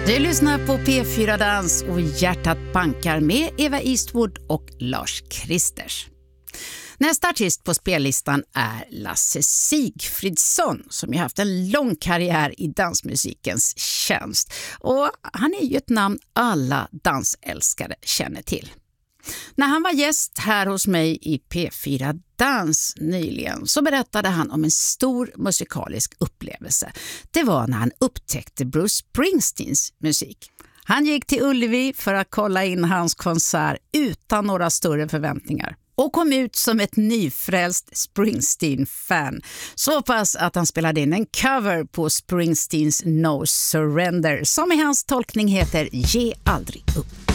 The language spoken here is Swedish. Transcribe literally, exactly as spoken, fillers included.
Du lyssnar på P fyra Dans och Hjärtat bankar med Eva Eastwood och Lars Kristers. Nästa artist på spellistan är Lasse Sigfridsson som har haft en lång karriär i dansmusikens tjänst. Och han är ju ett namn alla dansälskare känner till. När han var gäst här hos mig i P fyra Dans nyligen så berättade han om en stor musikalisk upplevelse. Det var när han upptäckte Bruce Springsteens musik. Han gick till Ullevi för att kolla in hans konsert utan några större förväntningar och kom ut som ett nyfrälst Springsteen-fan. Så pass att han spelade in en cover på Springsteens No Surrender som i hans tolkning heter Ge aldrig upp.